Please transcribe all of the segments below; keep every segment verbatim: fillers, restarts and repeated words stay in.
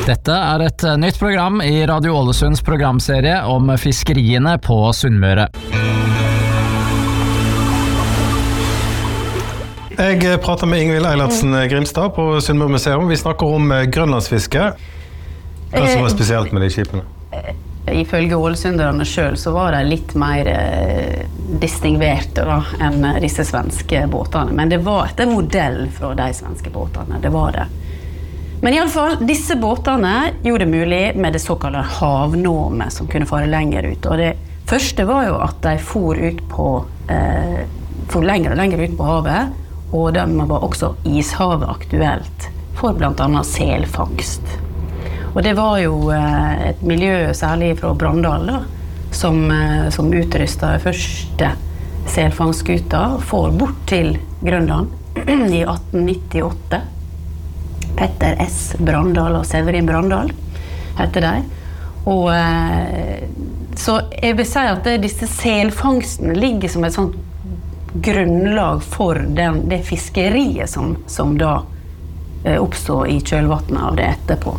Dette er et nytt program i Radio Ålesunds programserie om fiskeriene på Sunnmøre. Jeg prater med Ingvild Eilertsen Grimstad på Sunnmøre Museum. Vi snakker om grønlandsfiske. Hva som var spesielt med de skipene? Ifølge ålesunderne selv så var de litt mer eh, distingverte da, enn disse svenske båtene. Men det var etter modell fra de svenske båtene, det var det. Men i alle fall, disse båtene gjorde det mulig med det såkalte havnåmet som kunne fare lenger ut. Og det første var jo at de for ut på, eh, for lenger og lenger ut på havet, og de var også ishavet aktuelt for blant annet selfangst. Og det var jo eh, et miljø, særlig fra Brandal, da, som, eh, som utrustet første selfangstskuta for bort til Grønland i atten nittiåtte. Petter S. Brandal og Severin Brandal heter de. Og eh, så jeg vil si at det, disse selfangstene ligger som et sånt grunnlag for den, det fiskeriet som, som da eh, oppstår i kjølvannet av det etterpå.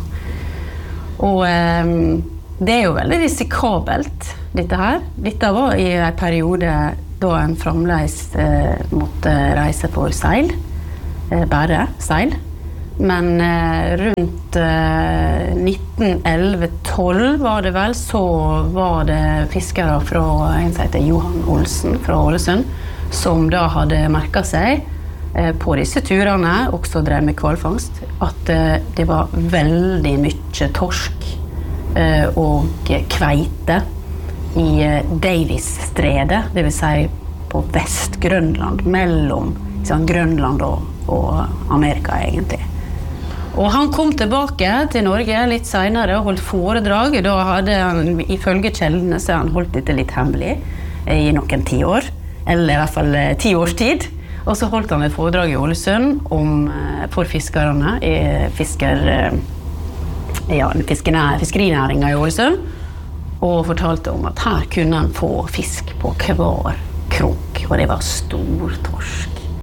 Og eh, det er jo veldig risikabelt, dette her. Dette var i en periode da en fremdeles eh, måtte reise for seil, eh, bare seil. Men eh, rundt eh, nitten elleve tolv var det vel, så var det fiskere fra en som heter Johan Olsen fra Ålesund, som da hadde merket seg eh, på disse turene, også drev med hvalfangst, at eh, det var veldig mye torsk eh, og kveite i eh, Davis-stredet, det vil si på Vest-Grønland, mellom liksom, Grønland og, og Amerika egentlig. Og han kom tilbake til Norge litt senere og holdt foredrag. Da hadde han, ifølge kjeldene, så han holdt dette litt hemmelig i noen ti år, eller i hvert fall ti års tid. Og så holdt han et foredrag i Ålesund om, for fiskerne, i fisker, ja, fiskerinæringen i Ålesund, og fortalte om at her kunne han få fisk på hver krok, og det var stor torsk.